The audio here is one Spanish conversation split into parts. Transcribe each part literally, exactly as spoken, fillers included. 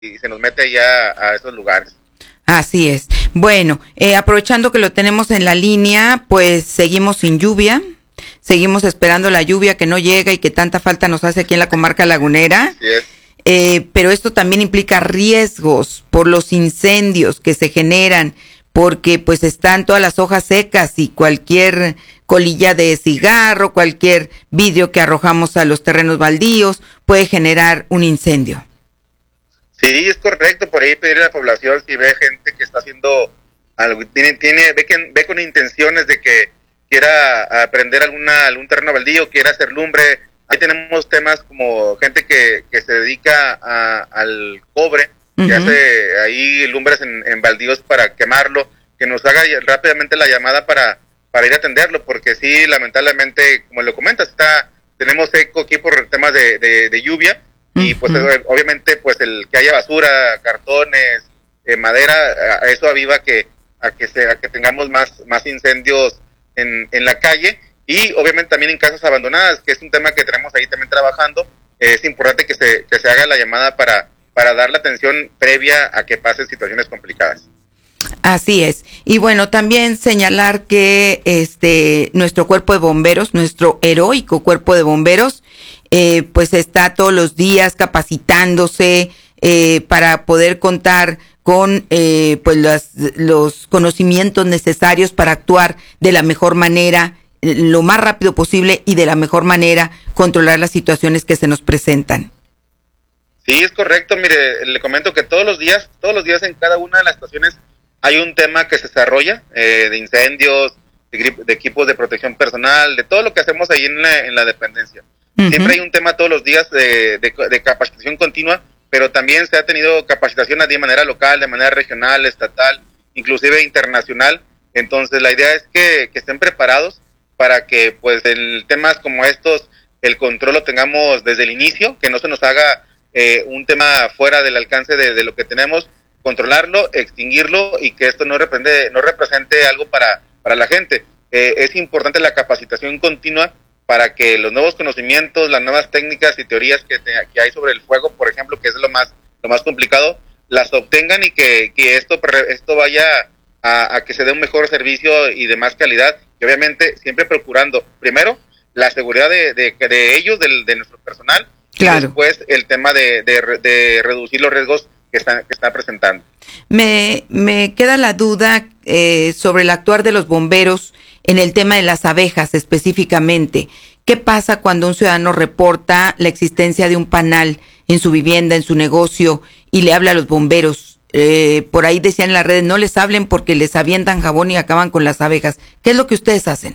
y se nos mete ya a esos lugares. Así es. Bueno, eh, aprovechando que lo tenemos en la línea, pues seguimos sin lluvia, seguimos esperando la lluvia que no llega y que tanta falta nos hace aquí en la comarca lagunera. Así es. Eh, pero esto también implica riesgos por los incendios que se generan, porque pues están todas las hojas secas y cualquier colilla de cigarro, cualquier vidrio que arrojamos a los terrenos baldíos puede generar un incendio. Sí, es correcto. Por ahí pedirle a la población, si ve gente que está haciendo algo, tiene, tiene, ve que ve con intenciones de que quiera prender alguna algún terreno baldío, quiera hacer lumbre. Ahí tenemos temas como gente que, que se dedica a, al cobre, uh-huh. que hace ahí lumbres en, en baldíos para quemarlo, que nos haga rápidamente la llamada para, para ir a atenderlo, porque sí, lamentablemente, como lo comentas, está tenemos seco aquí por temas de, de, de lluvia, y pues uh-huh. obviamente pues el que haya basura, cartones, eh, madera, a eso aviva que a que se a que tengamos más más incendios en, en la calle, y obviamente también en casas abandonadas, que es un tema que tenemos ahí también trabajando. Eh, es importante que se que se haga la llamada para para dar la atención previa a que pasen situaciones complicadas. Así es. Y bueno, también señalar que este nuestro cuerpo de bomberos, nuestro heroico cuerpo de bomberos, eh, pues está todos los días capacitándose eh, para poder contar con eh, pues las, los conocimientos necesarios para actuar de la mejor manera, lo más rápido posible y de la mejor manera controlar las situaciones que se nos presentan. Sí, es correcto. Mire, le comento que todos los días, todos los días en cada una de las estaciones hay un tema que se desarrolla, eh, de incendios, de, de equipos de protección personal, de todo lo que hacemos ahí en la, en la dependencia. Uh-huh. Siempre hay un tema todos los días de, de, de capacitación continua, pero también se ha tenido capacitación de manera local, de manera regional, estatal, inclusive internacional. Entonces la idea es que, que estén preparados para que pues en temas como estos el control lo tengamos desde el inicio, que no se nos haga eh, un tema fuera del alcance de, de lo que tenemos, controlarlo, extinguirlo, y que esto no represente, no represente algo para, para la gente. Eh, es importante la capacitación continua para que los nuevos conocimientos, las nuevas técnicas y teorías que, te, que hay sobre el fuego, por ejemplo, que es lo más lo más complicado, las obtengan, y que, que esto esto vaya a, a que se dé un mejor servicio y de más calidad, y obviamente siempre procurando primero la seguridad de, de, de ellos, de, de nuestro personal, claro. Y después el tema de, de, de reducir los riesgos que están que está presentando. Me, me queda la duda eh, sobre el actuar de los bomberos en el tema de las abejas específicamente. ¿Qué pasa cuando un ciudadano reporta la existencia de un panal en su vivienda, en su negocio, y le habla a los bomberos? Eh, por ahí decían en las redes, no les hablen porque les avientan jabón y acaban con las abejas. ¿Qué es lo que ustedes hacen?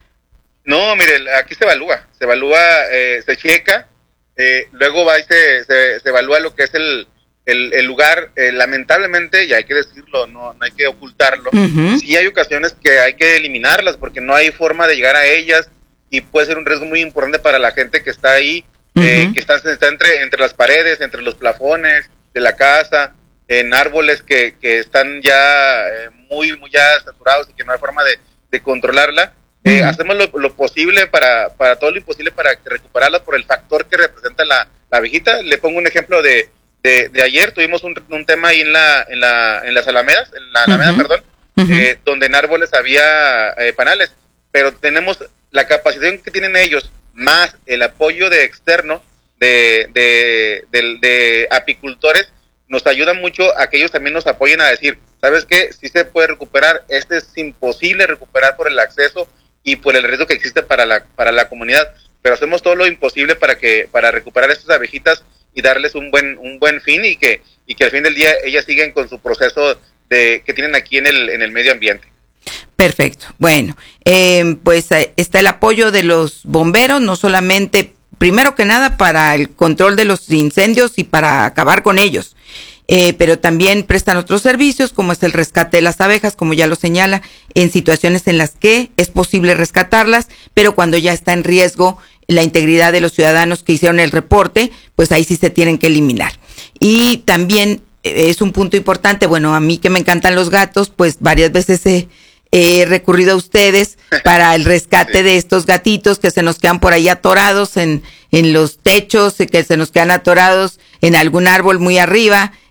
No, mire, aquí se evalúa, se evalúa, eh, se checa, eh, luego va y se, se, se evalúa lo que es el El, el lugar. Eh, lamentablemente, y hay que decirlo, no, no hay que ocultarlo, uh-huh. sí hay ocasiones que hay que eliminarlas porque no hay forma de llegar a ellas, y puede ser un riesgo muy importante para la gente que está ahí, uh-huh. eh, que está, está entre, entre las paredes, entre los plafones de la casa, en árboles que, que están ya eh, muy, muy ya saturados y que no hay forma de, de controlarla. Uh-huh. Eh, hacemos lo, lo posible para, para todo lo imposible para recuperarla por el factor que representa la, la abejita. Le pongo un ejemplo de De, de ayer tuvimos un, un tema ahí en la en la en las alamedas, en la alameda, uh-huh. perdón, uh-huh. eh, donde en árboles había eh, panales, pero tenemos la capacitación que tienen ellos, más el apoyo de externo de de, de, de apicultores, nos ayuda mucho a que ellos también nos apoyen a decir, ¿sabes qué? Sí se puede recuperar, este es imposible recuperar por el acceso y por el riesgo que existe para la para la comunidad, pero hacemos todo lo imposible para que para recuperar estas abejitas y darles un buen un buen fin, y que y que al fin del día ellas siguen con su proceso de que tienen aquí en el en el medio ambiente. Perfecto. Bueno, eh, pues eh, está el apoyo de los bomberos, no solamente, primero que nada, para el control de los incendios y para acabar con ellos, eh, pero también prestan otros servicios, como es el rescate de las abejas, como ya lo señala, en situaciones en las que es posible rescatarlas, pero cuando ya está en riesgo la integridad de los ciudadanos que hicieron el reporte, pues ahí sí se tienen que eliminar. Y también eh, es un punto importante, bueno, a mí que me encantan los gatos, pues varias veces he, he recurrido a ustedes para el rescate sí. de estos gatitos que se nos quedan por ahí atorados en, en los techos, que se nos quedan atorados en algún árbol muy arriba,